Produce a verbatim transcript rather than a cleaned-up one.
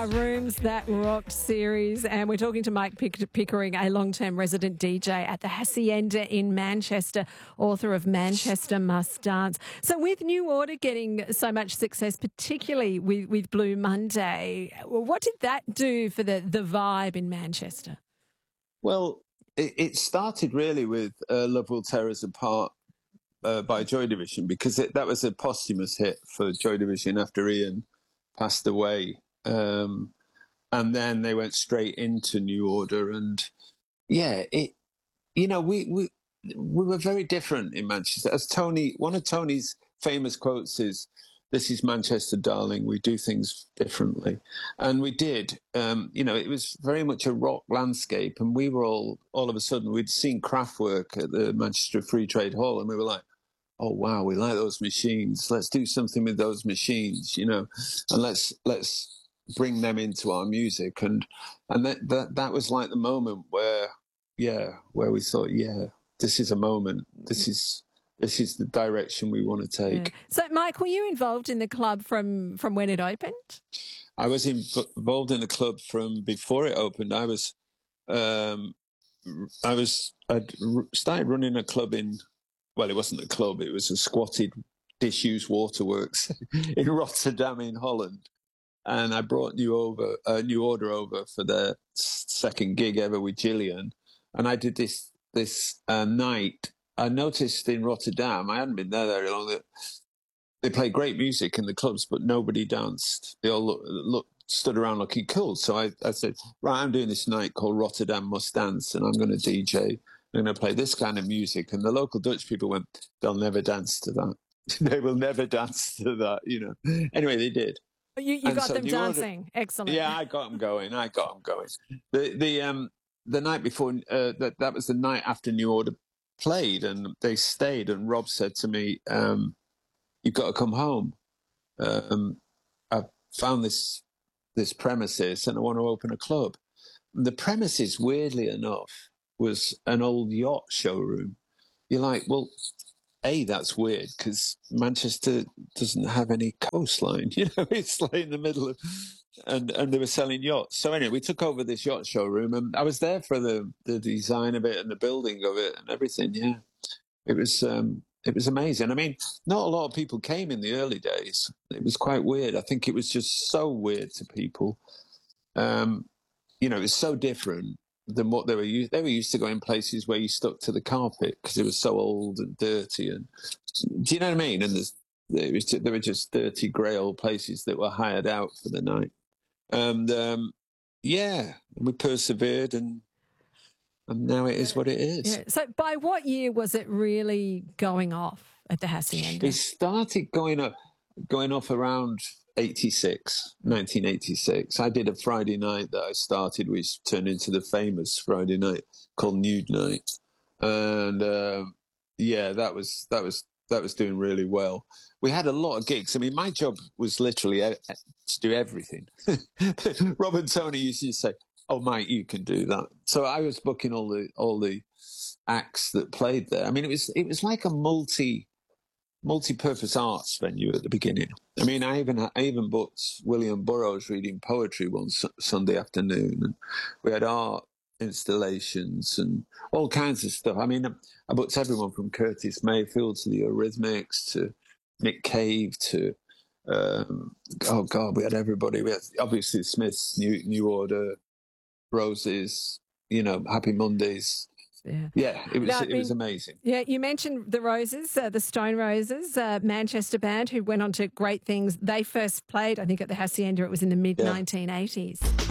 are Rooms That Rocked series, and we're talking to Mike Pick- Pickering, a long-term resident D J at the Hacienda in Manchester, author of Manchester Must Dance. So with New Order getting so much success, particularly with, with Blue Monday, what did that do for the, the vibe in Manchester? Well, it, it started really with uh, Love Will Tear Us Apart uh, by Joy Division, because it, that was a posthumous hit for Joy Division after Ian passed away. Um, and then they went straight into New Order. And yeah, it, you know, we, we, we were very different in Manchester. As Tony, one of Tony's famous quotes is, "This is Manchester, darling. We do things differently." And we did. Um, you know, it was very much a rock landscape. And we were all, all of a sudden, we'd seen Kraftwerk at the Manchester Free Trade Hall. And we were like, oh, wow, we like those machines. Let's do something with those machines, you know, and let's let's bring them into our music. And and that, that, that was like the moment where, yeah, where we thought, yeah, this is a moment. This is... This is the direction we want to take. Yeah. So, Mike, were you involved in the club from, from when it opened? I was in, involved in the club from before it opened. I was, um, I was, I started running a club in. Well, it wasn't a club; it was a squatted disused waterworks in Rotterdam, in Holland. And I brought New over, uh, New Order over for their second gig ever with Gillian, and I did this this uh, night. I noticed in Rotterdam, I hadn't been there very long, that they play great music in the clubs, but nobody danced. They all look, look, stood around looking cool. So I, I said, right, I'm doing this night called Rotterdam Must Dance, and I'm going to D J. I'm going to play this kind of music. And the local Dutch people went, they'll never dance to that. They will never dance to that, you know. Anyway, they did. You, you got so them New dancing. Order, Excellent. Yeah, I got them going. I got them going. The, the, um, the night before, uh, that, that was the night after New Order played, and they stayed, and Rob said to me, um, you've got to come home. Um, I found this this premises and I want to open a club. And the premises, weirdly enough, was an old yacht showroom. You're like, well, A, that's weird because Manchester doesn't have any coastline. You know, it's like in the middle of... And and they were selling yachts. So anyway, we took over this yacht showroom, and I was there for the, the design of it and the building of it and everything. Yeah, it was um, it was amazing. I mean, not a lot of people came in the early days. It was quite weird. I think it was just so weird to people. Um, you know, it was so different than what they were used. They were used to going places where you stuck to the carpet because it was so old and dirty. And do you know what I mean? And there's, it was there were just dirty, grey old places that were hired out for the night. And um, yeah, we persevered, and and now it is what it is. Yeah. So, by what year was it really going off at the Hacienda? It started going up, going off around eighty-six, nineteen eighty-six. I did a Friday night that I started, which turned into the famous Friday night called Nude Night, and um, yeah, that was that was that was doing really well. We had a lot of gigs. I mean, my job was literally to do everything. Rob and Tony used to say, "Oh, Mike, you can do that." So I was booking all the all the acts that played there. I mean, it was it was like a multi multi-purpose arts venue at the beginning. I mean, I even I even booked William Burroughs reading poetry one su- Sunday afternoon, and we had art installations and all kinds of stuff. I mean, I booked everyone from Curtis Mayfield to the Eurythmics to Nick Cave to um, oh god, we had everybody. We had obviously Smiths, New New Order, Roses, you know, Happy Mondays. Yeah, yeah, it was now, it mean, was amazing. Yeah, you mentioned the Roses, uh, the Stone Roses, uh, Manchester band who went on to great things. They first played, I think, at the Hacienda. It was in the mid nineteen eighties. Yeah.